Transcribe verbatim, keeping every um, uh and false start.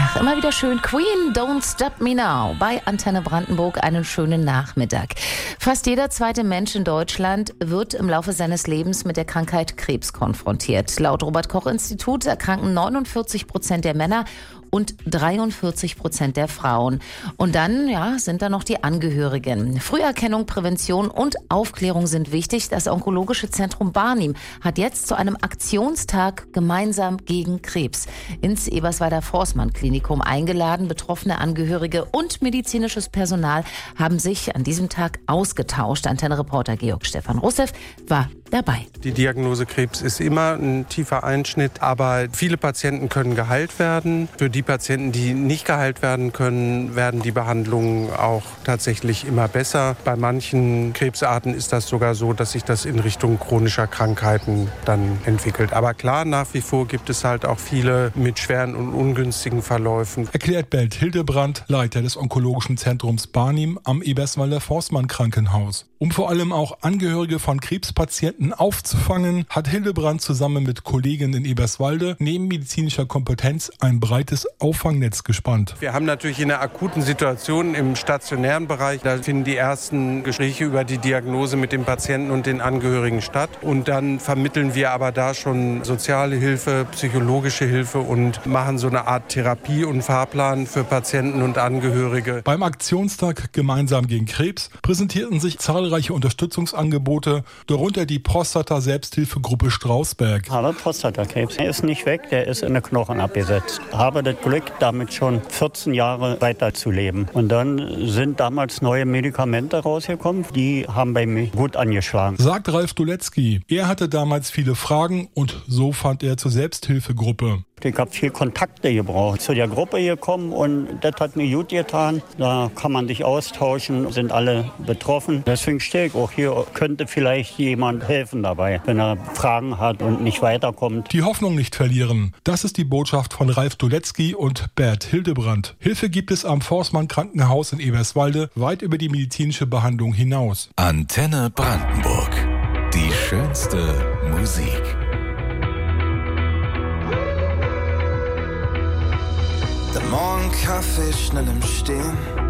Ach, immer wieder schön. Queen, Don't Stop Me Now. Bei Antenne Brandenburg einen schönen Nachmittag. Fast jeder zweite Mensch in Deutschland wird im Laufe seines Lebens mit der Krankheit Krebs konfrontiert. Laut Robert-Koch-Institut erkranken neunundvierzig Prozent der Männer und dreiundvierzig Prozent der Frauen. Und dann, ja, sind da noch die Angehörigen. Früherkennung, Prävention und Aufklärung sind wichtig. Das Onkologische Zentrum Barnim hat jetzt zu einem Aktionstag gemeinsam gegen Krebs ins Eberswalder Forstmann-Klinikum eingeladen. Betroffene Angehörige und medizinisches Personal haben sich an diesem Tag ausgetauscht. Antenne-Reporter Georg Stefan Russev war dabei. Die Diagnose Krebs ist immer ein tiefer Einschnitt, aber viele Patienten können geheilt werden. Für die Patienten, die nicht geheilt werden können, werden die Behandlungen auch tatsächlich immer besser. Bei manchen Krebsarten ist das sogar so, dass sich das in Richtung chronischer Krankheiten dann entwickelt. Aber klar, nach wie vor gibt es halt auch viele mit schweren und ungünstigen Verläufen. Erklärt Bert Hildebrand, Leiter des Onkologischen Zentrums Barnim am Eberswalder Forstmann Krankenhaus. Um vor allem auch Angehörige von Krebspatienten aufzufangen, hat Hildebrand zusammen mit Kollegen in Eberswalde neben medizinischer Kompetenz ein breites Auffangnetz gespannt. Wir haben natürlich in der akuten Situation im stationären Bereich, da finden die ersten Gespräche über die Diagnose mit dem Patienten und den Angehörigen statt. Und dann vermitteln wir aber da schon soziale Hilfe, psychologische Hilfe und machen so eine Art Therapie und Fahrplan für Patienten und Angehörige. Beim Aktionstag Gemeinsam gegen Krebs präsentierten sich zahlreiche Unterstützungsangebote, darunter die Prostata-Selbsthilfegruppe Strausberg. Ich habe Prostatakrebs. Er ist nicht weg, der ist in den Knochen abgesetzt. Ich habe das Glück, damit schon vierzehn Jahre weiterzuleben. Und dann sind damals neue Medikamente rausgekommen, die haben bei mir gut angeschlagen. Sagt Ralf Doletzky. Er hatte damals viele Fragen und so fand er zur Selbsthilfegruppe. Ich habe viel Kontakte gebraucht. Zu der Gruppe gekommen und das hat mir gut getan. Da kann man sich austauschen, sind alle betroffen. Deswegen stehe ich auch hier, könnte vielleicht jemand helfen dabei, wenn er Fragen hat und nicht weiterkommt. Die Hoffnung nicht verlieren. Das ist die Botschaft von Ralf Doletzky und Bert Hildebrand. Hilfe gibt es am Forstmann Krankenhaus in Eberswalde weit über die medizinische Behandlung hinaus. Antenne Brandenburg. Die schönste Musik. Der Morgenkaffee schnell im Stehen,